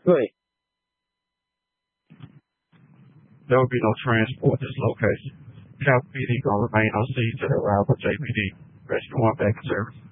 对， There will be no transport at this location. Cal PD will remain on scene to arrival of JPD. Rescue 1 back in service.